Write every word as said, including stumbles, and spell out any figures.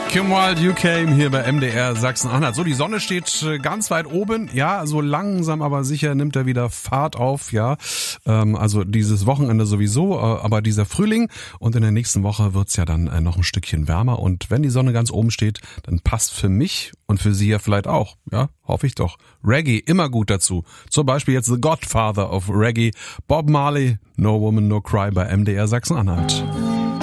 Kim Wilde, You Came hier bei M D R Sachsen-Anhalt. So, die Sonne steht ganz weit oben. Ja, so langsam aber sicher nimmt er wieder Fahrt auf. Ja, ähm, also dieses Wochenende sowieso, äh, aber dieser Frühling und in der nächsten Woche wird's ja dann äh, noch ein Stückchen wärmer. Und wenn die Sonne ganz oben steht, dann passt für mich und für Sie ja vielleicht auch, ja, hoffe ich doch, Reggae immer gut dazu. Zum Beispiel jetzt The Godfather of Reggae, Bob Marley, No Woman No Cry bei M D R Sachsen-Anhalt.